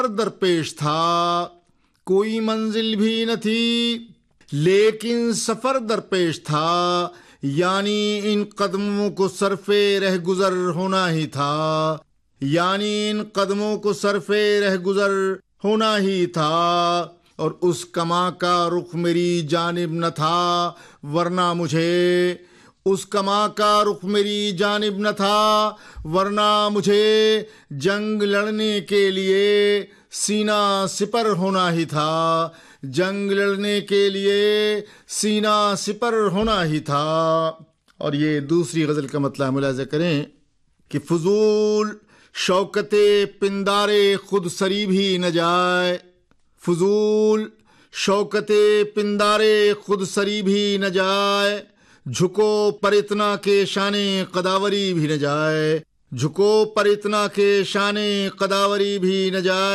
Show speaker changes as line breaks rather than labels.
दरपेश था, कोई मंजिल भी न थी, लेकिन सफर दरपेश था, यानी इन कदमों को सरफे रह गुजर होना ही था, यानी इन कदमों को सरफे रह गुजर होना ही था। और उस कमा का रुख मेरी जानिब न था, वरना मुझे, उस कमा का रुख मेरी जानिब न था, वरना मुझे जंग लड़ने के लिए सीना सिपर होना ही था, जंग लड़ने के लिए सीना सिपर होना ही था। और ये दूसरी गज़ल का मतलब मुलाज़ा करें कि फजूल शौकते पिंदारे खुद सरी भी न जाए, फजूल शौकते पिंदारे खुद सरी भी न जाए, झुको पर इतना के शाने कदावरी भी न जाए, झुको पर इतना के शाने कदावरी भी न जाए।